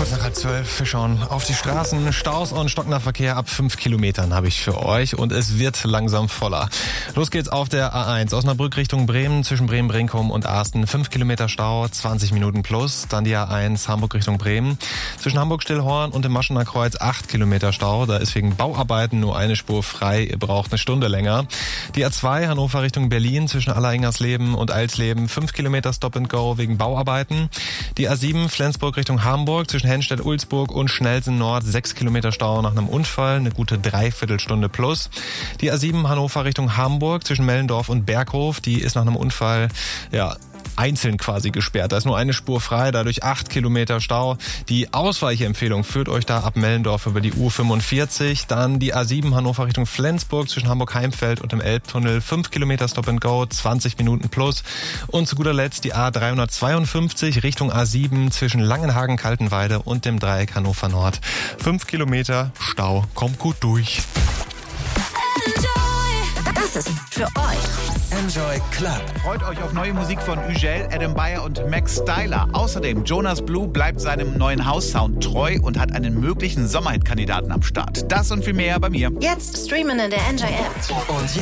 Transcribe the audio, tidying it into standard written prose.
Kurz nach 11:30, wir schauen auf die Straßen. Staus und stockender Verkehr ab 5 Kilometern habe ich für euch und es wird langsam voller. Los geht's auf der A1 Osnabrück Richtung Bremen, zwischen Bremen-Brinkum und Asten. 5 Kilometer Stau, 20 Minuten plus. Dann die A1 Hamburg Richtung Bremen, zwischen Hamburg-Stillhorn und dem Maschener Kreuz 8 Kilometer Stau. Da ist wegen Bauarbeiten nur eine Spur frei, ihr braucht eine Stunde länger. Die A2 Hannover Richtung Berlin, zwischen Alleringers-Leben und Eilsleben, 5 Kilometer Stop and Go wegen Bauarbeiten. Die A7 Flensburg Richtung Hamburg, zwischen Hennstedt-Ulzburg und Schnellsen Nord 6 Kilometer Stau nach einem Unfall, eine gute Dreiviertelstunde plus. Die A7 Hannover Richtung Hamburg, zwischen Mellendorf und Berghof, die ist nach einem Unfall, einzeln quasi gesperrt. Da ist nur eine Spur frei, dadurch 8 Kilometer Stau. Die Ausweichempfehlung führt euch da ab Mellendorf über die U45. Dann die A7 Hannover Richtung Flensburg, zwischen Hamburg-Heimfeld und dem Elbtunnel 5 Kilometer Stop and Go, 20 Minuten plus. Und zu guter Letzt die A352 Richtung A7 zwischen Langenhagen-Kaltenweide und dem Dreieck Hannover Nord. 5 Kilometer Stau, kommt gut durch. Das ist für euch Enjoy Club. Freut euch auf neue Musik von Ugel, Adam Beyer und Max Styler. Außerdem Jonas Blue bleibt seinem neuen House-Sound treu und hat einen möglichen Sommerhit-Kandidaten am Start. Das und viel mehr bei mir. jetzt streamen in der Enjoy App. Und